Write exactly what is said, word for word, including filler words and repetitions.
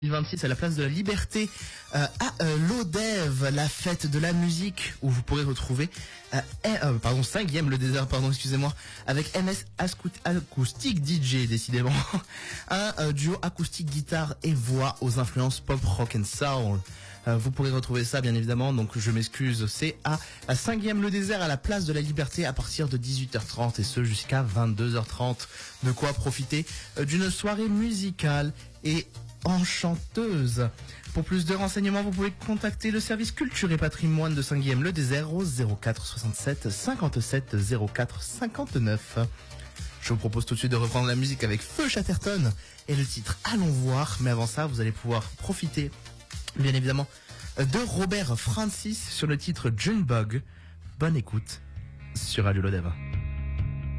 deux mille vingt-six à la place de la Liberté euh, à euh, l'Odève, la fête de la musique où vous pourrez retrouver euh, euh, pardon cinquième le désert pardon excusez-moi avec M S Acoustic D J décidément un euh, duo acoustique guitare et voix aux influences pop rock and soul. Euh, vous pourrez retrouver ça bien évidemment, donc je m'excuse, c'est à, à cinquième le désert à la place de la Liberté à partir de dix-huit heures trente et ce jusqu'à vingt-deux heures trente. De quoi profiter euh, d'une soirée musicale et enchanteuse. Pour plus de renseignements, vous pouvez contacter le service culture et patrimoine de cinquième le désert au zéro quatre soixante-sept cinquante-sept zéro quatre cinquante-neuf. Je vous propose tout de suite de reprendre la musique avec Feu Chatterton et le titre Allons voir, mais avant ça, vous allez pouvoir profiter bien évidemment de Robert Francis sur le titre Junebug. Bonne écoute sur Radio Lodève.